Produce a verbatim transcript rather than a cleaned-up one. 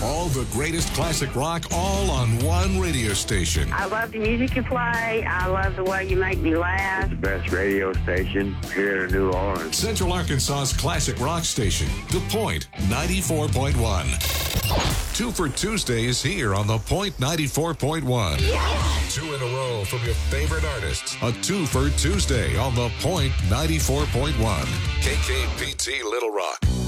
All the greatest classic rock all on one radio station. I love the music you play. I love the way you make me laugh. It's the best radio station here in New Orleans. Central Arkansas's classic rock station, DePoint ninety-four point one. Two for Tuesdays here on The Point ninety-four point one. Yes! Two in a row from your favorite artists. A two for Tuesday on The Point ninety-four point one. K K P T Little Rock.